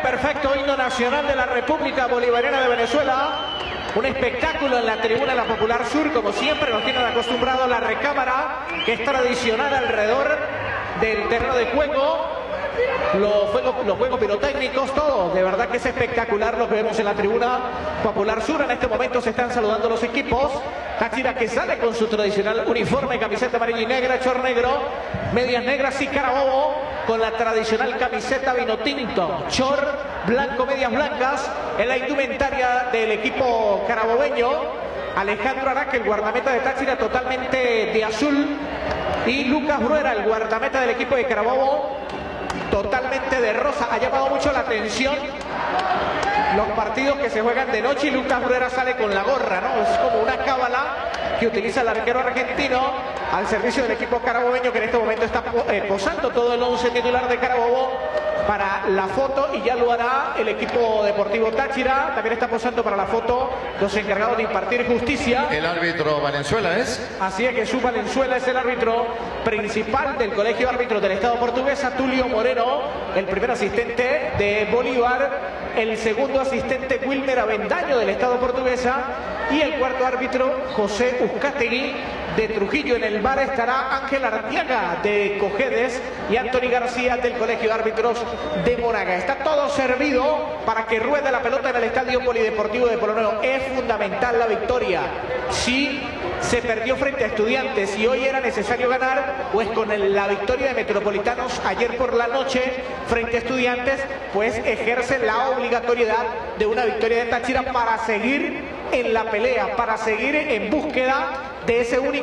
perfecto himno nacional de la República Bolivariana de Venezuela. Un espectáculo en la tribuna de la Popular Sur, como siempre nos tienen acostumbrado la recámara, que es tradicional alrededor del terreno de juego. Los juegos pirotécnicos, todo, de verdad que es espectacular lo que vemos en la tribuna Popular Sur. En este momento se están saludando los equipos. Táchira, que sale con su tradicional uniforme, camiseta amarilla y negra, short negro, medias negras, y Carabobo con la tradicional camiseta vino tinto, short blanco, medias blancas, en la indumentaria del equipo carabobeño. Alejandro Araque, el guardameta de Táchira, totalmente de azul, y Lucas Bruera, el guardameta del equipo de Carabobo, totalmente de rosa. Ha llamado mucho la atención los partidos que se juegan de noche y Lucas Bruera sale con la gorra, ¿no? Es como una cábala que utiliza el arquero argentino al servicio del equipo carabobeño, que en este momento está posando todo el 11 titular de Carabobo para la foto, y ya lo hará el equipo deportivo Táchira. También está posando para la foto los encargados de impartir justicia. El árbitro Valenzuela es. Así es, Jesús Valenzuela es el árbitro principal del Colegio de Árbitros del Estado Portuguesa. Tulio Moreno, el primer asistente de Bolívar, el segundo asistente Wilmer Avendaño del Estado Portuguesa, y el cuarto árbitro José Uzcategui de Trujillo. En el VAR estará Ángel Artiaga de Cojedes y Anthony García del Colegio de Árbitros de Moraga. Está todo servido para que ruede la pelota en el Estadio Polideportivo de Polo Nuevo. Es fundamental la victoria. Si se perdió frente a Estudiantes y hoy era necesario ganar, pues con la victoria de Metropolitanos ayer por la noche frente a Estudiantes, pues ejerce la obligatoriedad de una victoria de Táchira para seguir en la pelea, para seguir en búsqueda de ese único